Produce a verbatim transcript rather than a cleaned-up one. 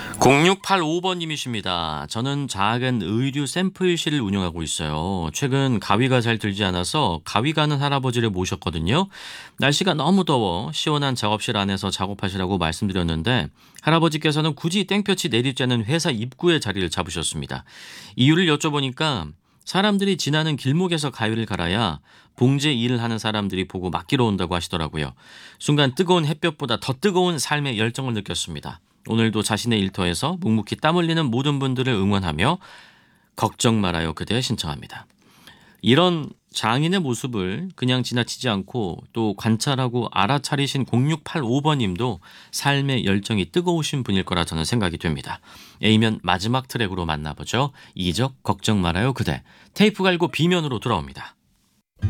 공육팔오 번님이십니다. 저는 작은 의류 샘플실을 운영하고 있어요. 최근 가위가 잘 들지 않아서 가위 가는 할아버지를 모셨거든요. 날씨가 너무 더워 시원한 작업실 안에서 작업하시라고 말씀드렸는데 할아버지께서는 굳이 땡볕이 내리지 않은 회사 입구에 자리를 잡으셨습니다. 이유를 여쭤보니까 사람들이 지나는 길목에서 가위를 갈아야 봉제 일을 하는 사람들이 보고 맡기러 온다고 하시더라고요. 순간 뜨거운 햇볕보다 더 뜨거운 삶의 열정을 느꼈습니다. 오늘도 자신의 일터에서 묵묵히 땀 흘리는 모든 분들을 응원하며 걱정 말아요 그대 신청합니다. 이런 장인의 모습을 그냥 지나치지 않고 또 관찰하고 알아차리신 공육팔오 번님도 삶의 열정이 뜨거우신 분일 거라 저는 생각이 됩니다. A면 마지막 트랙으로 만나보죠. 이적 걱정 말아요 그대. 테이프 갈고 B면으로 돌아옵니다.